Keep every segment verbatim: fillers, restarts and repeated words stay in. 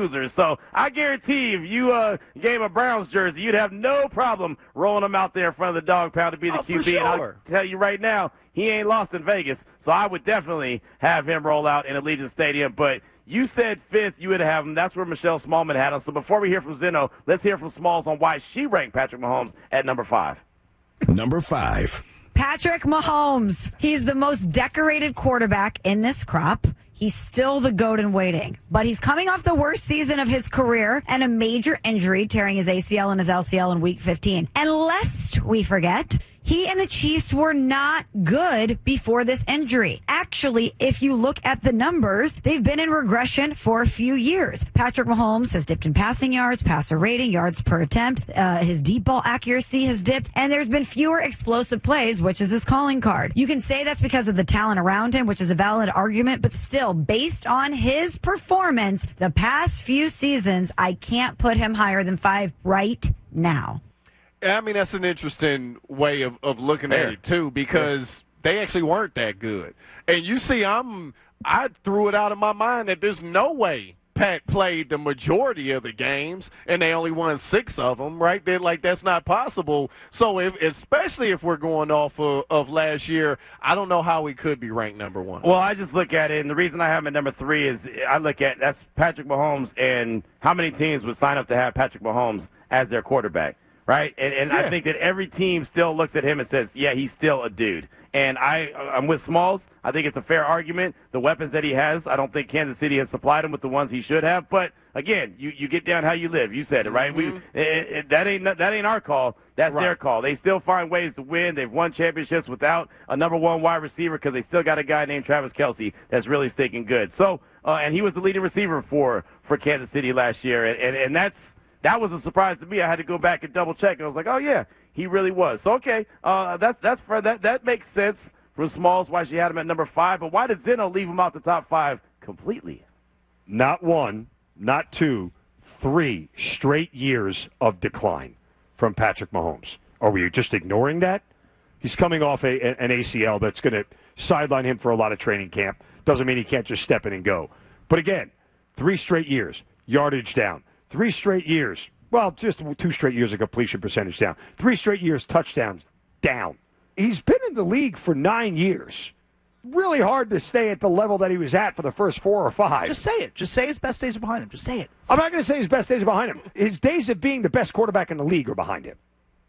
losers. So I guarantee if you uh, gave a Browns jersey, you'd have no problem rolling him out there in front of the dog pound to be the oh, Q B. For sure. And I'll tell you right now, he ain't lost in Vegas. So I would definitely have him roll out in Allegiant Stadium. But you said fifth, you would have him. That's where Michelle Smallman had him. So before we hear from Zeno, let's hear from Smalls on why she ranked Patrick Mahomes at number five. Number five. Patrick Mahomes. He's the most decorated quarterback in this crop. He's still the GOAT in waiting, but he's coming off the worst season of his career and a major injury, tearing his A C L and his L C L in week fifteen. And lest we forget, he and the Chiefs were not good before this injury. Actually, if you look at the numbers, they've been in regression for a few years. Patrick Mahomes has dipped in passing yards, passer rating, yards per attempt. Uh, his deep ball accuracy has dipped, and there's been fewer explosive plays, which is his calling card. You can say that's because of the talent around him, which is a valid argument, but still, based on his performance the past few seasons, I can't put him higher than five right now. I mean, that's an interesting way of, of looking Fair. at it, too, because they actually weren't that good. And you see, I'm I threw it out of my mind that there's no way Pat played the majority of the games, and they only won six of them, right? They're like, that's not possible. So, if, especially if we're going off of, of last year, I don't know how we could be ranked number one. Well, I just look at it, and the reason I have him at number three is I look at that's Patrick Mahomes, and how many teams would sign up to have Patrick Mahomes as their quarterback? Right, and, and yeah. I think that every team still looks at him and says, yeah, he's still a dude. And I, I'm with Smalls. I think it's a fair argument. The weapons that he has, I don't think Kansas City has supplied him with the ones he should have. But, again, you, you get down how you live. You said it, right? Mm-hmm. We it, it, That ain't that ain't our call. That's right. their call. They still find ways to win. They've won championships without a number one wide receiver because they still got a guy named Travis Kelce that's really sticking good. So, uh, and he was the leading receiver for, for Kansas City last year. And, and, and that's – that was a surprise to me. I had to go back and double check. And I was like, oh, yeah, he really was. So, okay, uh, that's that's for, that that makes sense from Smalls why she had him at number five. But why did Zeno leave him out the top five completely? Not one, not two, three straight years of decline from Patrick Mahomes. Are we just ignoring that? He's coming off a, an A C L that's going to sideline him for a lot of training camp. Doesn't mean he can't just step in and go. But, again, three straight years, yardage down. Three straight years, well, just two straight years of completion percentage down. Three straight years, touchdowns down. He's been in the league for nine years. Really hard to stay at the level that he was at for the first four or five. Just say it. Just say his best days are behind him. Just say it. I'm not going to say his best days are behind him. His days of being the best quarterback in the league are behind him.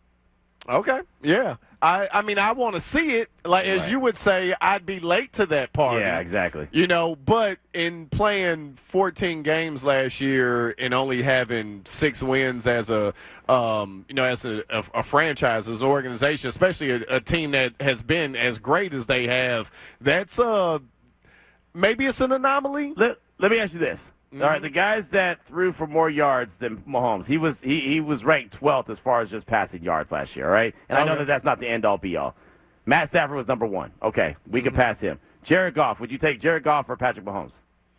Okay, yeah. I, I mean, I want to see it. Like as Right. you would say, I'd be late to that party. Yeah, exactly. You know, but in playing fourteen games last year and only having six wins as a, um, you know, as a, a, a franchise, as an organization, especially a, a team that has been as great as they have, that's uh, maybe it's an anomaly. Let, let me ask you this. All right, the guys that threw for more yards than Mahomes, he was he, he was ranked twelfth as far as just passing yards last year, all right? And I know Okay. that that's not the end-all, be-all. Matt Stafford was number one. Okay, we can pass him. Jared Goff, would you take Jared Goff or Patrick Mahomes?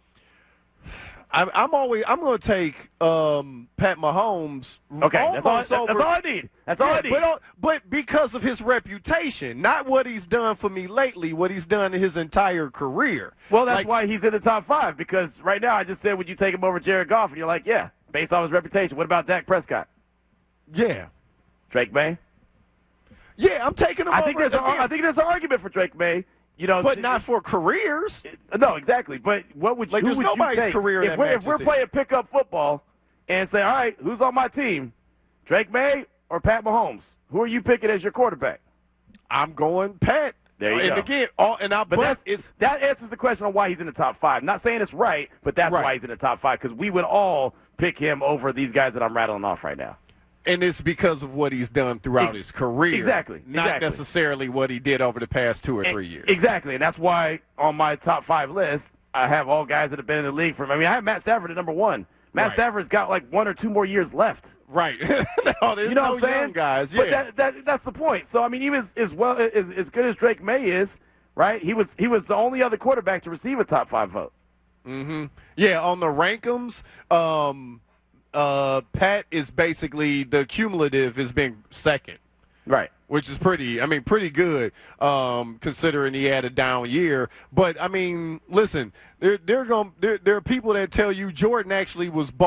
I'm, I'm always I'm going to take um, Pat Mahomes. Okay, that's all, almost that's over- all I need. That's all Yeah, I need. But, uh, but because of his reputation, not what he's done for me lately, what he's done in his entire career. Well, that's Like, why he's in the top five, because right now I just said, would you take him over Jared Goff? And you're like, yeah, based on his reputation. What about Dak Prescott? Yeah. Drake May? Yeah, I'm taking him I over. think there's a, again, I think there's an argument for Drake May. You know, but not for careers. No, exactly. But what would you, Like, who there's would you nobody's take? career if that we're, if matches we're it. playing pickup football and say, all right, who's on my team? Drake May or Pat Mahomes? Who are you picking as your quarterback? I'm going Pat. There you and go. again, all, and I, But, but that's, it's that answers the question on why he's in the top five. Not saying it's right, but that's Right. why he's in the top five, because we would all pick him over these guys that I'm rattling off right now. and it's because of what he's done throughout Ex- his career. exactly, Not exactly. necessarily what he did over the past two or And- three years. Exactly, and that's why on my top five list, I have all guys that have been in the league for. I mean, I have Matt Stafford at number one. Matt Right. Stafford's got like one or two more years left. Right. no, there's You know no what I'm saying, young guys. Yeah. But that, that that's the point. So I mean, he was as well as as good as Drake May is, right? He was he was the only other quarterback to receive a top five vote. Mm-hmm. Yeah, on the rankums, um, uh, Pat is basically the cumulative has been second, Right. which is pretty. I mean, pretty good um, considering he had a down year. But I mean, listen, there there going there there are people that tell you Jordan actually was.